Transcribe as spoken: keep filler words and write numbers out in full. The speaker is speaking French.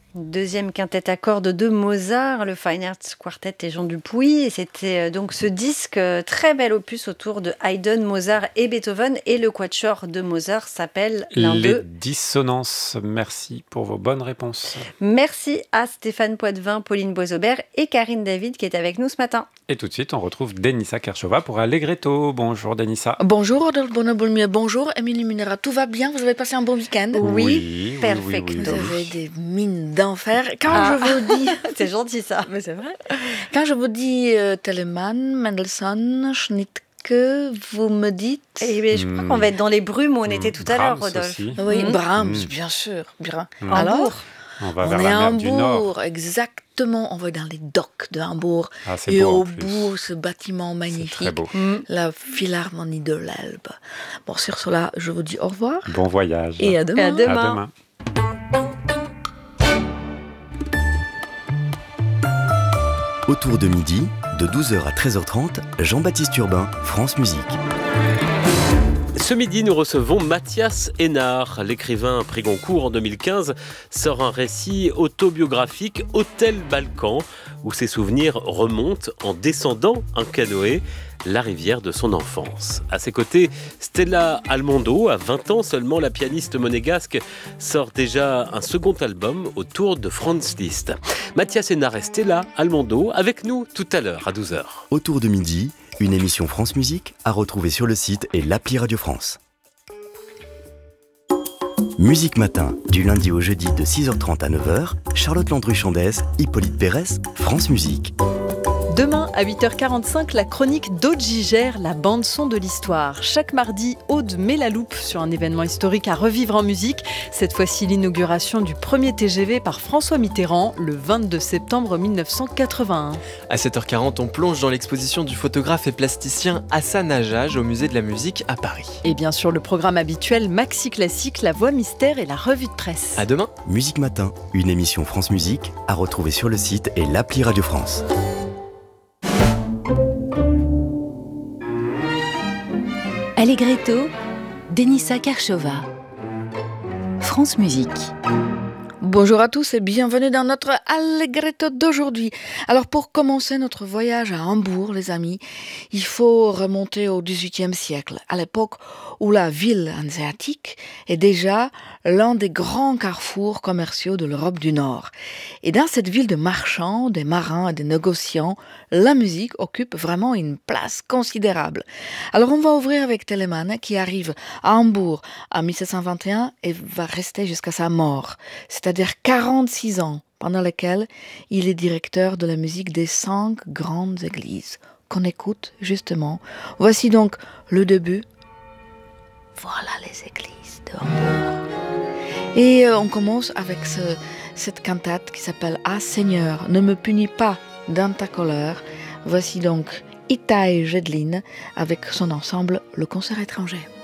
Deuxième quintette à cordes de Mozart, le Fine Arts Quartet et Jean Dupuy. Et c'était donc ce disque, très bel opus autour de Haydn, Mozart et Beethoven. Et le quatuor de Mozart s'appelle l'un Les d'eux. dissonances. Merci pour vos bonnes réponses. Merci à Stéphane Poitvin, Pauline Boisaubert et Karine David qui est avec nous ce matin. Et tout de suite, on retrouve Denissa Kershova pour Allegretto. Bonjour Denissa. Bonjour Rodolphe Bonnebolmier, bonjour Émilie Munera. Tout va bien? Vous avez passé un bon week-end? Oui, oui perfect. Oui, oui, Vous oui. avez des mines d'enfer. Quand Ah. je vous dis... C'est gentil ça. Mais c'est vrai. Quand je vous dis euh, Telemann, Mendelssohn, Schnittke, vous me dites... Eh bien, je crois qu'on va être dans les brumes où on était tout à l'heure, Brahms Rodolphe. aussi. Oui, Mhm. Brahms, Mm. bien sûr. Bien. Mm. Alors, Hambourg. On va on vers est la à mer du Nord. Hambourg, exactement. On va dans les docks de Hambourg. Ah, c'est Et beau en au plus. bout, ce bâtiment C'est magnifique. très beau. Mm. La Philharmonie de l'Elbe. Bon, sur cela, je vous dis au revoir. Bon voyage. Et à demain. Et à demain. À demain. Autour de midi, de douze heures à treize heures trente, Jean-Baptiste Urbain, France Musique. Ce midi, nous recevons Mathias Hénard. L'écrivain prix Goncourt en deux mille quinze sort un récit autobiographique, Hôtel Balkan, où ses souvenirs remontent en descendant un canoë la rivière de son enfance. À ses côtés, Stella Almondo, à vingt ans seulement, la pianiste monégasque, sort déjà un second album autour de Franz Liszt. Mathias Hénard et Stella Almondo avec nous tout à l'heure à douze heures. Autour de midi, une émission France Musique à retrouver sur le site et l'appli Radio France. Musique Matin, du lundi au jeudi de six heures trente à neuf heures, Charlotte Landru-Chandès, Hippolyte Pérès, France Musique. Demain, à huit heures quarante-cinq, la chronique d'Aude Gigère, la bande-son de l'histoire. Chaque mardi, Aude met la loupe sur un événement historique à revivre en musique. Cette fois-ci, l'inauguration du premier T G V par François Mitterrand, le vingt-deux septembre mille neuf cent quatre-vingt-un. À sept heures quarante, on plonge dans l'exposition du photographe et plasticien Hassan Hajjaj au Musée de la Musique à Paris. Et bien sûr, le programme habituel Maxi Classique, la voix mystère et la revue de presse. À demain. Musique Matin, une émission France Musique à retrouver sur le site et l'appli Radio France. Allegretto, Denissa Kershova. France Musique. Bonjour à tous et bienvenue dans notre Allegretto d'aujourd'hui. Alors pour commencer notre voyage à Hambourg, les amis, il faut remonter au dix-huitième siècle, à l'époque où la ville hanséatique est déjà l'un des grands carrefours commerciaux de l'Europe du Nord. Et dans cette ville de marchands, des marins et des négociants, la musique occupe vraiment une place considérable. Alors on va ouvrir avec Telemann qui arrive à Hambourg en mille sept cent vingt et un et va rester jusqu'à sa mort, c'est-à-dire quarante-six ans, pendant lesquels il est directeur de la musique des cinq grandes églises qu'on écoute justement. Voici donc le début. Voilà les églises de Hambourg. Et euh, on commence avec ce, cette cantate qui s'appelle « Ah Seigneur, ne me punis pas dans ta colère ». Voici donc Itai Jedlin avec son ensemble Le Concert étranger.